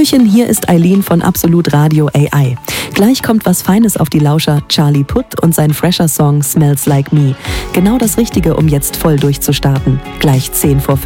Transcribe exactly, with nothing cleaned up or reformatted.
Hallöchen, hier ist Eileen von Absolut Radio A I. Gleich kommt was Feines auf die Lauscher, Charlie Puth und sein fresher Song Smells Like Me. Genau das Richtige, um jetzt voll durchzustarten. Gleich zehn vor fünf.